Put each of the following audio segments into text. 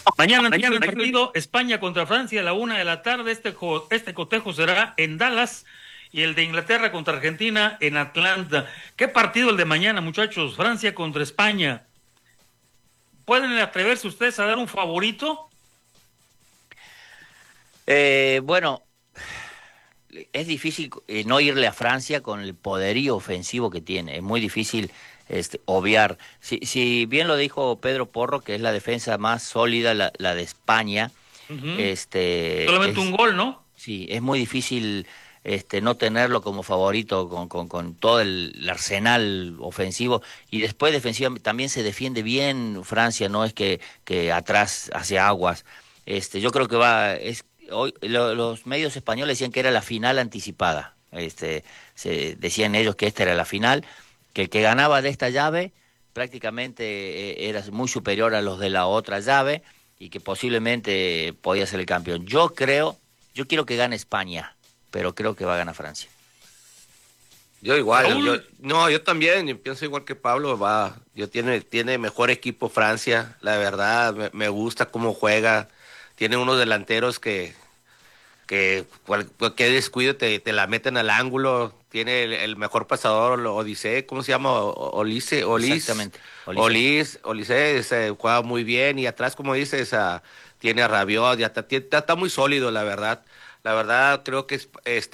Mañana el partido España contra Francia a la 1 de la tarde. Este cotejo será en Dallas y el de Inglaterra contra Argentina en Atlanta. ¿Qué partido el de mañana, muchachos? Francia contra España. ¿Pueden atreverse ustedes a dar un favorito? Bueno, es difícil no irle a Francia con el poderío ofensivo que tiene. Es muy difícil obviar. Si bien lo dijo Pedro Porro, que es la defensa más sólida, la de España, Ujú. este, Solamente un es, gol, ¿no? sí, es muy difícil no tenerlo como favorito con todo el arsenal ofensivo. Y después defensiva también se defiende bien Francia, no es que atrás hace aguas. Yo creo que hoy los medios españoles decían que era la final anticipada. Decían ellos que esta era la final, que el que ganaba de esta llave prácticamente era muy superior a los de la otra llave y que posiblemente podía ser el campeón. Yo quiero que gane España, pero creo que va a ganar Francia. Yo igual, Raúl, yo también, yo pienso igual que Pablo, tiene mejor equipo Francia, la verdad, me gusta cómo juega, tiene unos delanteros que cualquier descuido te la meten al ángulo, tiene el mejor pasador, Odisee, ¿cómo se llama? Exactamente, Olise. Olise, juega muy bien, y atrás, como dices, tiene a Rabiot, está muy sólido, la verdad creo que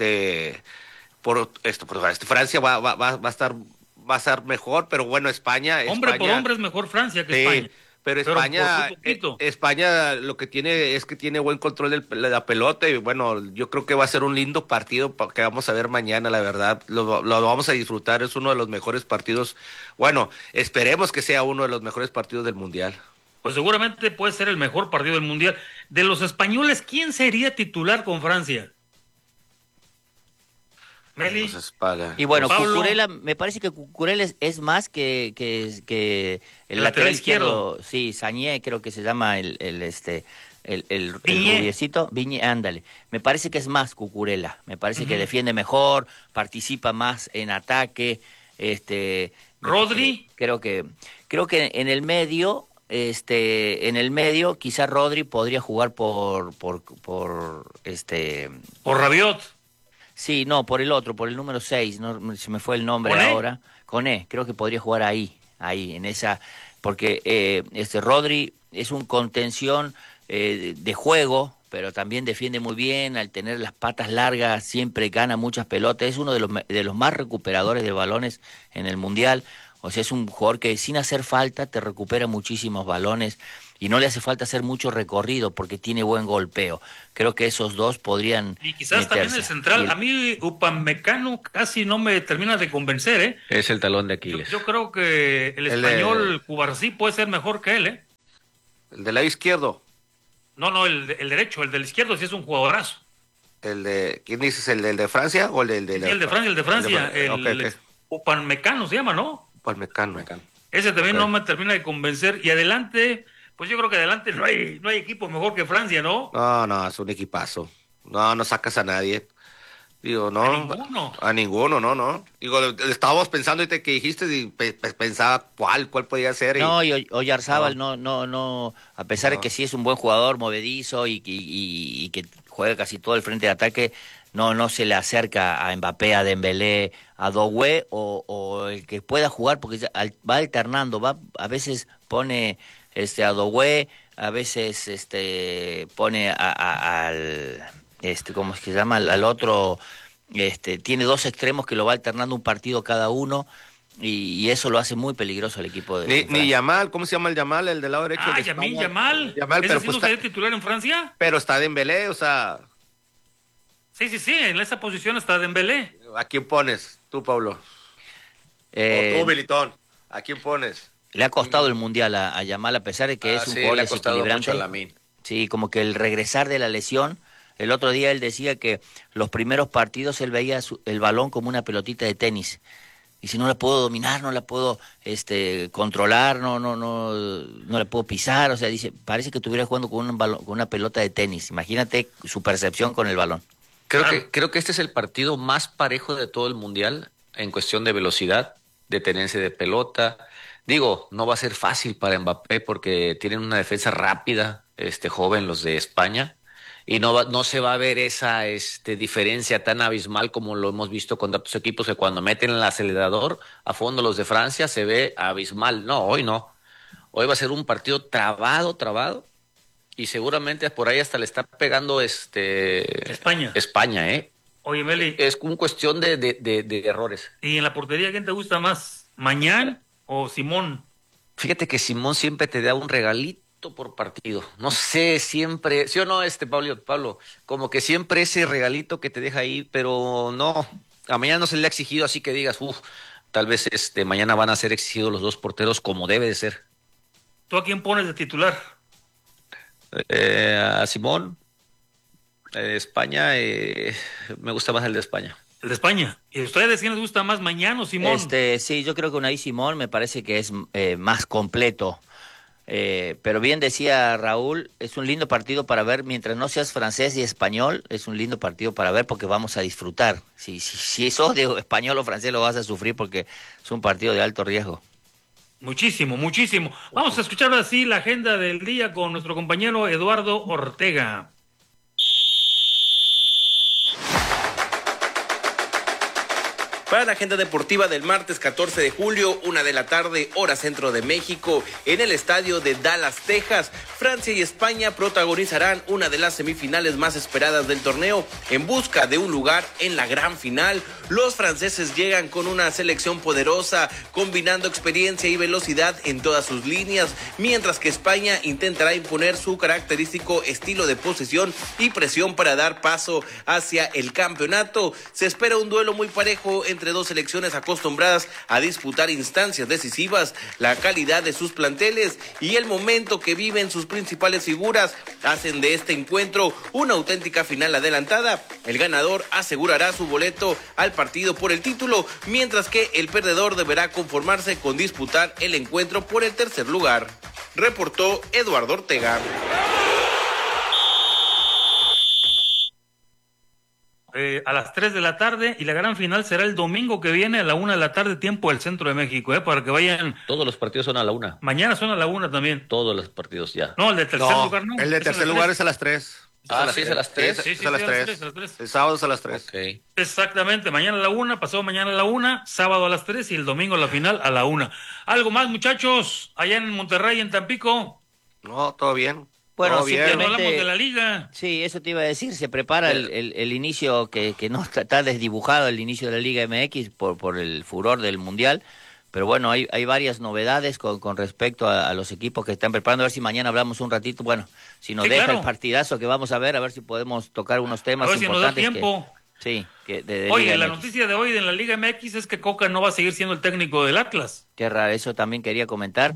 Francia va a estar mejor, pero bueno, hombre por España, hombre es mejor Francia que sí, España, pero pero por muy poquito. España lo que tiene es que tiene buen control de la pelota, y bueno, yo creo que va a ser un lindo partido que vamos a ver mañana, la verdad, lo vamos a disfrutar, es uno de los mejores partidos, bueno, esperemos que sea uno de los mejores partidos del Mundial. Pues seguramente puede ser el mejor partido del Mundial. De los españoles, ¿quién sería titular con Francia? Meli, Entonces, para, Y bueno, pues, Pablo, Cucurella, me parece que Cucurella es más que el el lateral lateral izquierdo. izquierdo, sí, Sañé creo que se llama el Piñé. rubiecito, Viñe, ándale. Me parece que es más Cucurella, me parece que Ujú. defiende mejor, participa más en ataque, este, Rodri, creo que en el medio, quizá Rodri podría jugar por Rabiot, sí, no, por el otro, por el número 6, no, se me fue el nombre Coné. ahora. Coné, creo que podría jugar ahí, en esa, porque Rodri es un contención de juego, pero también defiende muy bien, al tener las patas largas siempre gana muchas pelotas, es uno de los más recuperadores de balones en el Mundial, o sea, es un jugador que sin hacer falta te recupera muchísimos balones y no le hace falta hacer mucho recorrido porque tiene buen golpeo. Creo que esos dos podrían Y quizás también el meterse. Y central. A mí Upamecano casi no me termina de convencer, ¿eh? Es el talón de Yo, Aquiles. yo creo que el el de, español Cubarsí puede ser mejor que él, ¿eh? el del lado izquierdo, No, el derecho, el del izquierdo sí es un jugadorazo. ¿quién dices? ¿El de Francia o Sí, sí, el de Francia, el de Francia, Ok, ok. Upamecano se llama, ¿no? Palmecano. Mecano. Ese también no Ok. me termina de convencer. Y adelante, pues yo creo que adelante no hay equipo mejor que Francia, ¿no? No, no, es un equipazo. No, no sacas a nadie. Digo, A no, ninguno. a ninguno, no, no. Digo, estábamos pensando ahorita que dijiste y pensaba cuál podía ser y no, y Oyarzábal no, no, a pesar de que no. sí es un buen jugador, movedizo y que juega casi todo el frente de ataque, no se le acerca a Mbappé, a Dembélé, a Doué o el que pueda jugar porque va alternando, a veces pone a Doué, a veces pone ¿cómo es que se llama? Al otro, tiene dos extremos que lo va alternando un partido cada uno y eso lo hace muy peligroso al equipo Ni, de ni Francia. Yamal, ¿cómo se llama el Yamal? El del lado derecho Ah, de Yamin España. Yamal. Yamal, ¿Ese sí no sería titular en Francia? pero está Dembélé, o sea, Sí, sí, sí, en esa posición está Dembélé. ¿a quién pones? Tú, Pablo. O tú, Eh, Militón. ¿A quién pones? Le ha costado el mundial a Yamal, a pesar de que Ah, es un sí, jugador le ha costado mucho a desequilibrante. Lamine. Sí, como que el regresar de la lesión. El otro día él decía que los primeros partidos él veía el balón como una pelotita de tenis. Y si no la puedo dominar, no la puedo controlar, no la puedo pisar. O sea, dice, parece que estuviera jugando con un balón, con una pelota de tenis. Imagínate su percepción con el balón. Creo Claro. que, creo que este es el partido más parejo de todo el mundial en cuestión de velocidad, de tenencia de pelota. Digo, no va a ser fácil para Mbappé porque tienen una defensa rápida, joven, los de España, y no se va a ver esa diferencia tan abismal como lo hemos visto con otros equipos que cuando meten el acelerador a fondo los de Francia se ve abismal. No, hoy no. Hoy va a ser un partido trabado, y seguramente por ahí hasta le está pegando España. España, ¿eh? Oye, Meli. Es una cuestión de errores. ¿Y en la portería quién te gusta más? ¿Mañán o Simón? Fíjate que Simón siempre te da un regalito por partido. No sé, siempre, ¿sí o no, Pablo? Como que siempre ese regalito que te deja ahí, pero no, a mañana no se le ha exigido así que digas, tal vez mañana van a ser exigidos los dos porteros como debe de ser. ¿Tú a quién pones de titular? A Simón. España, me gusta más el de España. El de España. ¿Y a ustedes quién les gusta más, Mañán o Simón? Sí, yo creo que Unai Simón me parece que es más completo. Pero bien decía Raúl, es un lindo partido para ver, mientras no seas francés y español, es un lindo partido para ver porque vamos a disfrutar. Si sos de español o francés lo vas a sufrir porque es un partido de alto riesgo. Muchísimo. Vamos a escuchar ahora sí la agenda del día con nuestro compañero Eduardo Ortega. Para la agenda deportiva del martes 14 de julio, 1:00 p.m, hora centro de México, en el estadio de Dallas, Texas, Francia y España protagonizarán una de las semifinales más esperadas del torneo en busca de un lugar en la gran final. Los franceses llegan con una selección poderosa, combinando experiencia y velocidad en todas sus líneas, mientras que España intentará imponer su característico estilo de posesión y presión para dar paso hacia el campeonato. Se espera un duelo muy parejo entre dos selecciones acostumbradas a disputar instancias decisivas. La calidad de sus planteles y el momento que viven sus principales figuras hacen de este encuentro una auténtica final adelantada. El ganador asegurará su boleto al partido por el título, mientras que el perdedor deberá conformarse con disputar el encuentro por el tercer lugar. Reportó Eduardo Ortega. A las 3 de la tarde y la gran final será el domingo que viene a la 1:00 p.m, tiempo del centro de México, para que vayan. Todos los partidos son a la 1:00. Mañana son a la 1:00 también. Todos los partidos ya. No, el de tercer lugar no. El de tercer lugar es a las 3. Sí, es a las 3. Sí, es a las 3. El sábado es a las 3. Okay. Exactamente, mañana a la 1:00, pasado mañana a la 1:00, sábado a las 3 y el domingo la final a la 1:00. ¿Algo más, muchachos? Allá en Monterrey, en Tampico. No, todo bien. Bueno, simplemente hablamos de la liga. Sí, eso te iba a decir, se prepara el inicio que no está desdibujado, el inicio de la Liga MX por el furor del Mundial, pero bueno, hay varias novedades con respecto a los equipos que están preparando, a ver si mañana hablamos un ratito, bueno, si nos deja el partidazo que vamos a ver si podemos tocar unos temas a ver importantes. Si nos da tiempo. Oye, Liga la MX. Noticia de hoy en la Liga MX es que Coca no va a seguir siendo el técnico del Atlas. Qué raro, eso también quería comentar.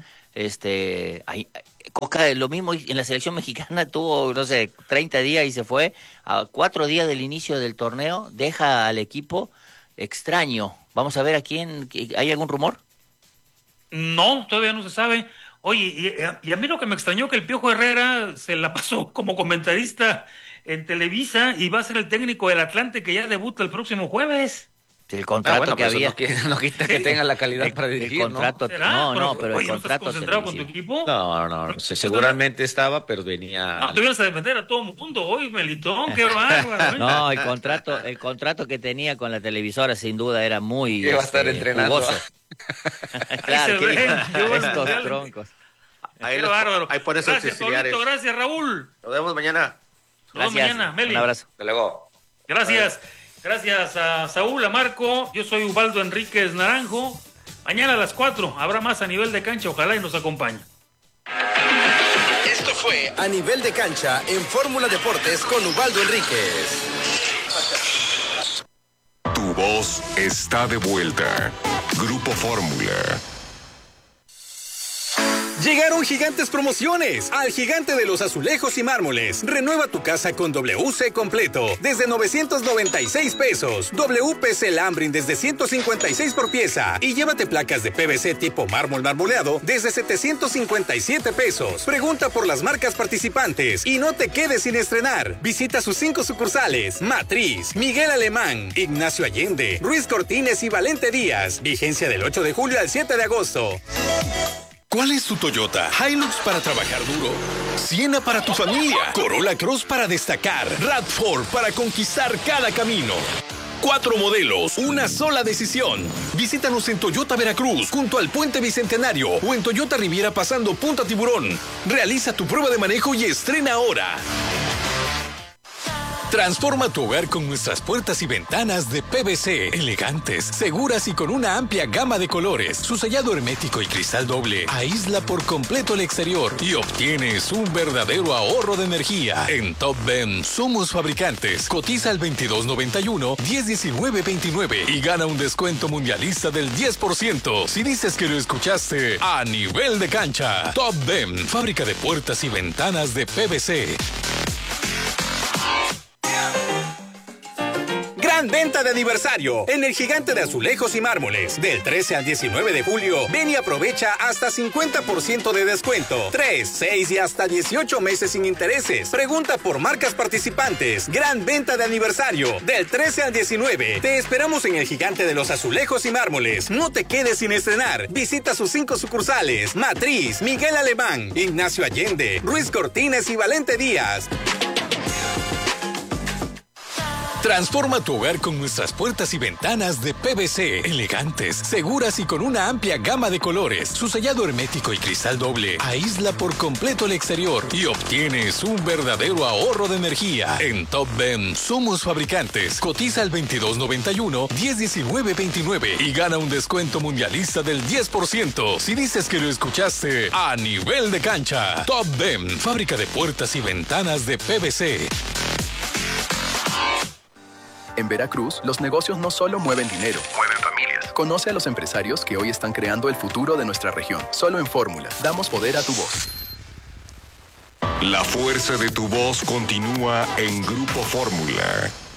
Coca, lo mismo en la selección mexicana, tuvo, 30 días y se fue. A 4 días del inicio del torneo, deja al equipo extraño. Vamos a ver a quién. ¿Hay algún rumor? No, todavía no se sabe. Oye, y a mí lo que me extrañó que el Piojo Herrera se la pasó como comentarista en Televisa y va a ser el técnico del Atlante que ya debuta el próximo jueves. El contrato que había. No quita que tenga la calidad para dirigir, el contrato, ¿no? Pero oye, el contrato. ¿no estás concentrado con tu equipo? No, seguramente estaba, pero venía. No, te ibas a defender a todo mundo hoy, Melitón, qué bárbaro. No, el contrato que tenía con la televisora sin duda era muy iba a estar entrenando. Jugoso. Claro, estos troncos. Ahí por eso gracias, Pablito, gracias, Raúl. Nos vemos mañana. Nos vemos mañana, Meli. Un abrazo. Hasta luego. Gracias. Gracias a Saúl, a Marco. Yo soy Ubaldo Enríquez Naranjo. Mañana a las 4 habrá más a nivel de cancha. Ojalá y nos acompañe. Esto fue A Nivel de Cancha en Fórmula Deportes con Ubaldo Enríquez. Tu voz está de vuelta. Grupo Fórmula. Llegaron gigantes promociones al Gigante de los Azulejos y Mármoles. Renueva tu casa con WC completo desde 996 pesos. WPC Lambrin desde 156 por pieza. Y llévate placas de PVC tipo mármol marmoleado desde 757 pesos. Pregunta por las marcas participantes y no te quedes sin estrenar. Visita sus 5 sucursales: Matriz, Miguel Alemán, Ignacio Allende, Ruiz Cortines y Valente Díaz. Vigencia del 8 de julio al 7 de agosto. ¿Cuál es tu Toyota? Hilux para trabajar duro, Siena para tu familia, Corolla Cross para destacar, RAV4 para conquistar cada camino. 4 modelos, una sola decisión. Visítanos en Toyota Veracruz, junto al Puente Bicentenario, o en Toyota Riviera pasando Punta Tiburón. Realiza tu prueba de manejo y estrena ahora. Transforma tu hogar con nuestras puertas y ventanas de PVC, elegantes, seguras y con una amplia gama de colores. Su sellado hermético y cristal doble aísla por completo el exterior y obtienes un verdadero ahorro de energía. En Top Ben somos fabricantes. Cotiza al 2291-101929 y gana un descuento mundialista del 10% si dices que lo escuchaste a nivel de cancha. Top Ben, fábrica de puertas y ventanas de PVC. Gran venta de aniversario en el Gigante de Azulejos y Mármoles. Del 13 al 19 de julio, ven y aprovecha hasta 50% de descuento. 3, 6 y hasta 18 meses sin intereses. Pregunta por marcas participantes. Gran venta de aniversario. Del 13 al 19. Te esperamos en el Gigante de los Azulejos y Mármoles. No te quedes sin estrenar. Visita sus 5 sucursales: Matriz, Miguel Alemán, Ignacio Allende, Ruiz Cortines y Valente Díaz. Transforma tu hogar con nuestras puertas y ventanas de PVC, elegantes, seguras y con una amplia gama de colores. Su sellado hermético y cristal doble aísla por completo el exterior y obtienes un verdadero ahorro de energía. En Top Ben somos fabricantes. Cotiza al 2291-101929 y gana un descuento mundialista del 10% si dices que lo escuchaste a nivel de cancha. Top Ben, fábrica de puertas y ventanas de PVC. En Veracruz, los negocios no solo mueven dinero, mueven familias. Conoce a los empresarios que hoy están creando el futuro de nuestra región. Solo en Fórmula, damos poder a tu voz. La fuerza de tu voz continúa en Grupo Fórmula.